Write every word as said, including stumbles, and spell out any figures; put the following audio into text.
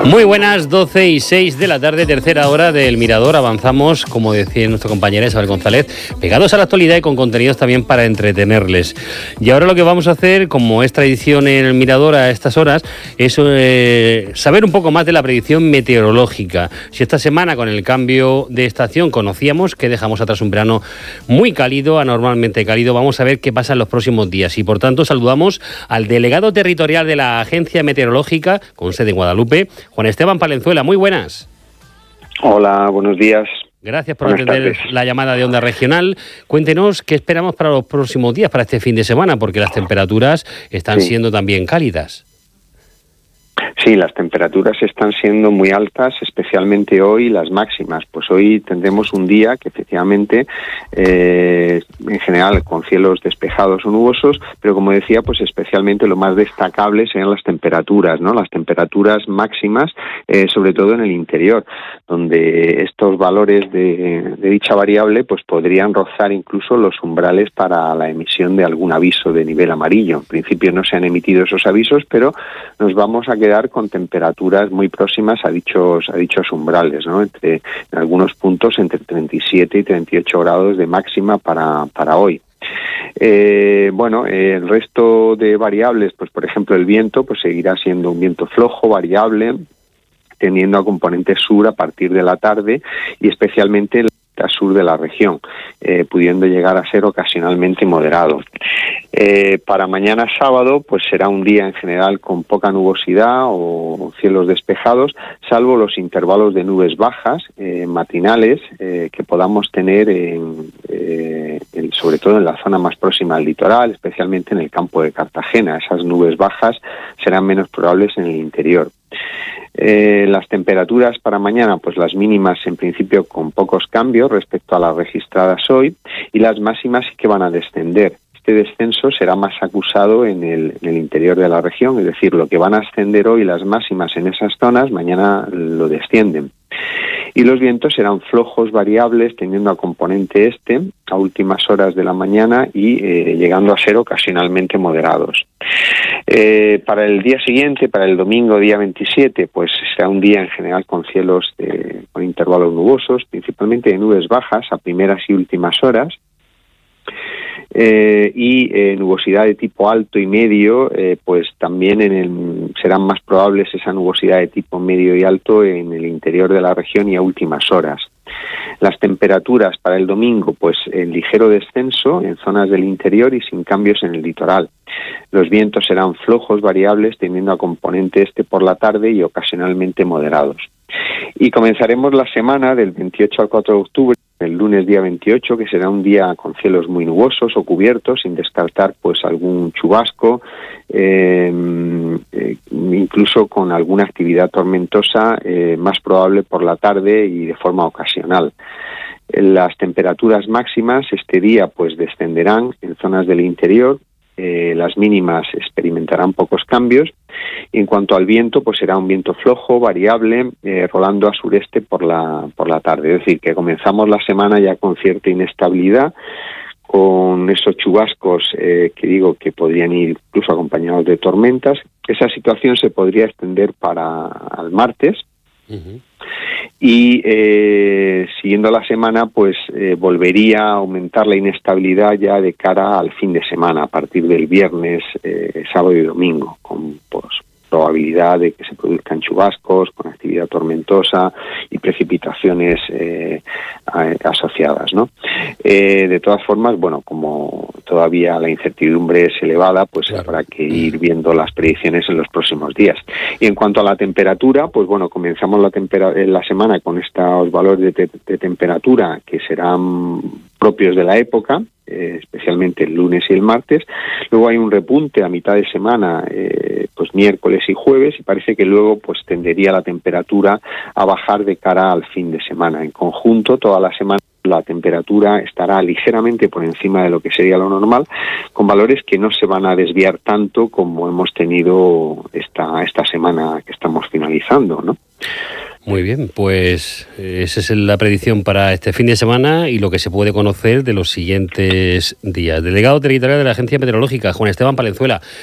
Muy buenas, doce y seis de la tarde, tercera hora del Mirador. Avanzamos, como decía nuestra compañera Isabel González, pegados a la actualidad y con contenidos también para entretenerles. Y ahora lo que vamos a hacer, como es tradición en el Mirador a estas horas, es eh, saber un poco más de la predicción meteorológica. Si esta semana, con el cambio de estación, conocíamos que dejamos atrás un verano muy cálido, anormalmente cálido, vamos a ver qué pasa en los próximos días. Y por tanto saludamos al delegado territorial de la Agencia Meteorológica, con sede en Guadalupe, Juan Esteban Palenzuela. Muy buenas. Hola, buenos días. Gracias por Buenas atender tardes. la llamada de Onda Regional. Cuéntenos qué esperamos para los próximos días, para este fin de semana, porque las temperaturas están Sí. siendo también cálidas. Sí, las temperaturas están siendo muy altas, especialmente hoy las máximas. Pues hoy tendremos un día que efectivamente, eh, en general, con cielos despejados o nubosos, pero como decía, pues especialmente lo más destacable serían las temperaturas, ¿no? Las temperaturas máximas, eh, sobre todo en el interior, donde estos valores de, de dicha variable pues podrían rozar incluso los umbrales para la emisión de algún aviso de nivel amarillo. En principio no se han emitido esos avisos, pero nos vamos a quedar con temperaturas muy próximas a dichos a dichos umbrales, ¿no? Entre, en algunos puntos entre treinta y siete y treinta y ocho grados de máxima para, para hoy. Eh, bueno, eh, el resto de variables, pues por ejemplo el viento, pues seguirá siendo un viento flojo, variable, tendiendo a componente sur a partir de la tarde y especialmente en la sur de la región, eh, pudiendo llegar a ser ocasionalmente moderado. Eh, para mañana sábado, pues será un día en general con poca nubosidad o cielos despejados, salvo los intervalos de nubes bajas, eh, matinales, eh, que podamos tener en, eh, en, sobre todo en la zona más próxima al litoral, especialmente en el campo de Cartagena. Esas nubes bajas serán menos probables en el interior. Eh, las temperaturas para mañana, pues las mínimas en principio con pocos cambios respecto a las registradas hoy, y las máximas sí que van a descender. Este descenso será más acusado en el, en el interior de la región, es decir, lo que van a ascender hoy las máximas en esas zonas, mañana lo descienden. Y los vientos serán flojos, variables, tendiendo a componente este a últimas horas de la mañana y eh, llegando a ser ocasionalmente moderados. Eh, para el día siguiente, para el domingo, día veintisiete, pues será un día en general con cielos de, con intervalos nubosos, principalmente de nubes bajas a primeras y últimas horas. Eh, y eh, nubosidad de tipo alto y medio, eh, pues también en el, serán más probables esa nubosidad de tipo medio y alto en el interior de la región y a últimas horas. Las temperaturas para el domingo, pues en ligero descenso en zonas del interior y sin cambios en el litoral. Los vientos serán flojos, variables, tendiendo a componente este por la tarde y ocasionalmente moderados. Y comenzaremos la semana del veintiocho al cuatro de octubre, el lunes día veintiocho, que será un día con cielos muy nubosos o cubiertos, sin descartar pues algún chubasco, eh, eh, incluso con alguna actividad tormentosa, eh, más probable por la tarde y de forma ocasional. Las temperaturas máximas este día pues descenderán en zonas del interior. Eh, las mínimas experimentarán pocos cambios. Y en cuanto al viento, pues será un viento flojo, variable, eh, rolando a sureste por la por la tarde. Es decir, que comenzamos la semana ya con cierta inestabilidad, con esos chubascos eh, que digo que podrían ir incluso acompañados de tormentas. Esa situación se podría extender para el martes. Uh-huh. Y eh, siguiendo la semana, pues eh, volvería a aumentar la inestabilidad ya de cara al fin de semana, a partir del viernes, eh, sábado y domingo, con pues, probabilidad de que se produzcan chubascos, con actividad tormentosa y precipitaciones eh, asociadas, ¿no? Eh, de todas formas, bueno, como todavía la incertidumbre es elevada, pues claro, habrá que ir viendo las predicciones en los próximos días. Y en cuanto a la temperatura, pues bueno, comenzamos la, tempera- la semana con estos valores de, te- de temperatura que serán propios de la época, eh, especialmente el lunes y el martes. Luego hay un repunte a mitad de semana, eh, pues miércoles y jueves, y parece que luego pues tendería la temperatura a bajar de cara al fin de semana. En conjunto, toda la semana la temperatura estará ligeramente por encima de lo que sería lo normal, con valores que no se van a desviar tanto como hemos tenido esta esta semana que estamos finalizando, ¿no? Muy bien, pues esa es la predicción para este fin de semana y lo que se puede conocer de los siguientes días. Delegado territorial de la Agencia Meteorológica, Juan Esteban Palenzuela.